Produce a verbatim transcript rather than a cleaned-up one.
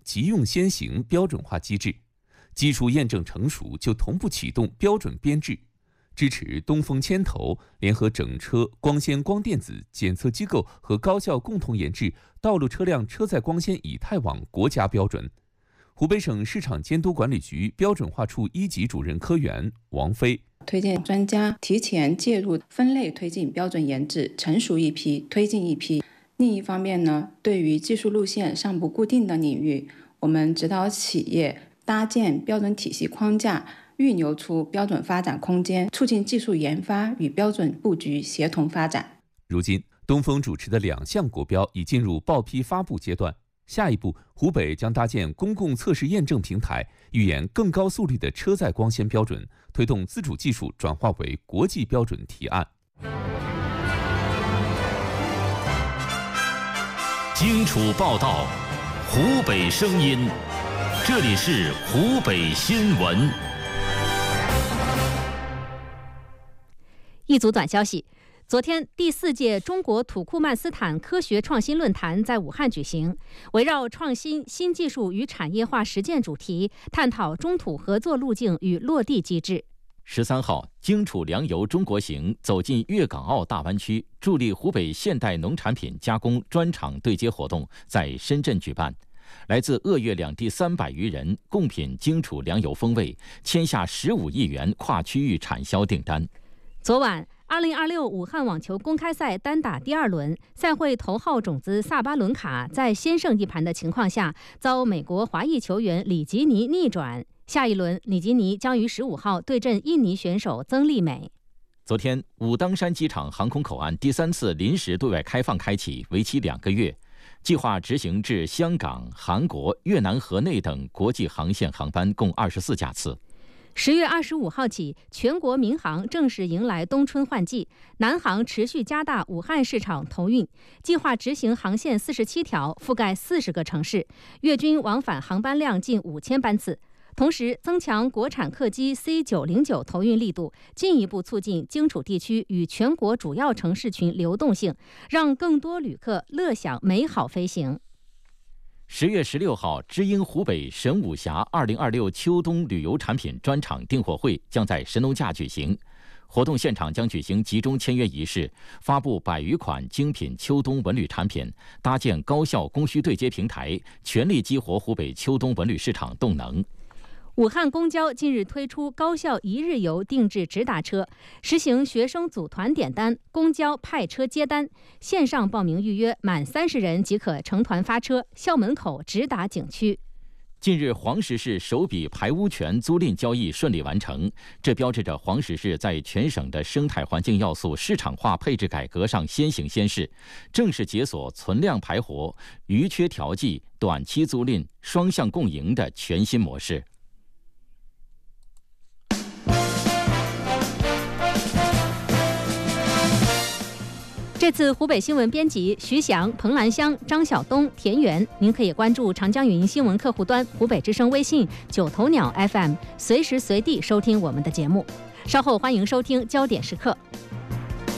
即用先行标准化机制，技术验证成熟就同步启动标准编制，支持东风牵头联合整车光纤光电子检测机构和高校共同研制道路车辆车载光纤以太网国家标准。湖北省市场监督管理局标准化处一级主任科员王飞推荐专家提前介入，分类推进标准研制，成熟一批推进一批。另一方面呢，对于技术路线尚不固定的领域，我们指导企业搭建标准体系框架，预留出标准发展空间，促进技术研发与标准布局协同发展。 如今，东风主持的两项国标已进入报批发布阶段，下一步，湖北将搭建公共测试验证平台，预研更高速率的车载光纤标准，推动自主技术转化为国际标准提案。 荆楚报道，湖北声音，这里是湖北新闻。 一组短消息。昨天，第四届中国土库曼斯坦科学创新论坛在武汉举行，围绕创新、新技术与产业化实践主题，探讨中土合作路径与落地机制。 十三号，荆楚粮油中国行走进粤港澳大湾区，助力湖北现代农产品加工专场对接活动在深圳举办。来自鄂粤两地三百余人共品荆楚粮油风味，签下十五亿元跨区域产销订单。 昨晚，二零二六武汉网球公开赛单打第二轮，赛会头号种子萨巴伦卡在先胜一盘的情况下，遭美国华裔球员里吉尼逆转。下一轮，里吉尼将于十五号对阵印尼选手曾丽美。 昨天，武当山机场航空口岸第三次临时对外开放开启，为期两个月，计划执行至香港、韩国、越南河内等国际航线航班共二十四架次。 十月二十五号起，全国民航正式迎来冬春换季。南航持续加大武汉市场投运，计划执行航线四十七条，覆盖四十个城市，月均往返航班量近五千班次。同时，增强国产客机 C 九零九投运力度，进一步促进荆楚地区与全国主要城市群流动性，让更多旅客乐享美好飞行。 十月十六号，知音湖北神武峡二零二六秋冬旅游产品专场订货会将在神农架举行。活动现场将举行集中签约仪式，发布百余款精品秋冬文旅产品，搭建高效供需对接平台，全力激活湖北秋冬文旅市场动能。 武汉公交近日推出高校一日游定制直达车，实行学生组团点单，公交派车接单，线上报名预约，满三十人即可成团发车，校门口直达景区。 近日，黄石市首笔排污权租赁交易顺利完成，这标志着黄石市在全省的生态环境要素市场化配置改革上先行先试，正式解锁存量排活、余缺调剂、短期租赁双向共赢的全新模式。 这次湖北新闻编辑徐翔、彭兰香、张晓东、田园，您可以关注长江语音新闻客户端、湖北之声微信、九头鸟 F M， 随时随地收听我们的节目。稍后欢迎收听焦点时刻。